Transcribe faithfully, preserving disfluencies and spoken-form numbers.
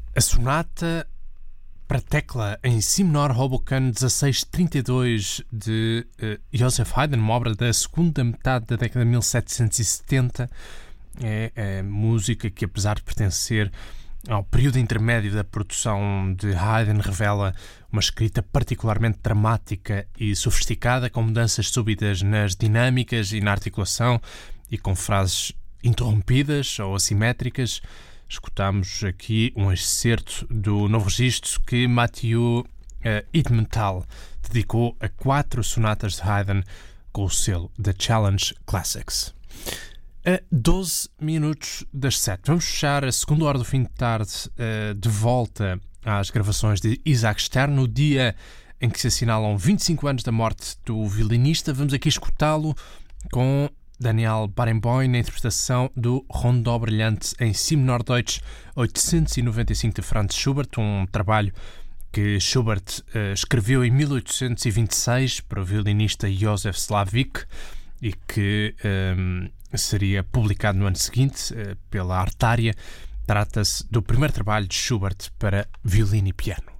A sonata para tecla em Si menor Hoboken dezasseis trinta e dois de uh, Joseph Haydn, uma obra da segunda metade da década de mil setecentos e setenta. É a música que, apesar de pertencer ao período intermédio da produção de Haydn, revela uma escrita particularmente dramática e sofisticada, com mudanças súbitas nas dinâmicas e na articulação e com frases interrompidas ou assimétricas. Escutamos aqui um excerto do novo registro que Mathieu uh, Idmental dedicou a quatro sonatas de Haydn com o selo The Challenge Classics. A doze minutos das sete. Vamos fechar a segunda hora do fim de tarde uh, de volta às gravações de Isaac Stern, no dia em que se assinalam vinte e cinco anos da morte do violinista. Vamos aqui escutá-lo com Daniel Barenboim na interpretação do Rondó Brilhante em Si menor Deutsch oitocentos e noventa e cinco de Franz Schubert, um trabalho que Schubert uh, escreveu em mil oitocentos e vinte e seis para o violinista Josef Slavik e que um, seria publicado no ano seguinte uh, pela Artaria. Trata-se do primeiro trabalho de Schubert para violino e piano.